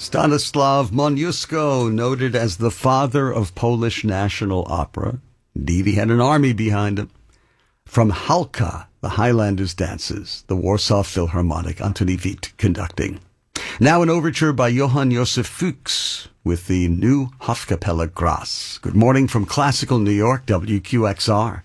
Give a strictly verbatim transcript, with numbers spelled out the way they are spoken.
Stanislav Moniuszko, noted as the father of Polish national opera. Indeed, he had an army behind him. From Halka, the Highlanders dances, the Warsaw Philharmonic, Antoni Witt conducting. Now an overture by Johann Josef Fuchs with the new Hofkapelle Graz. Good morning from classical New York, W Q X R.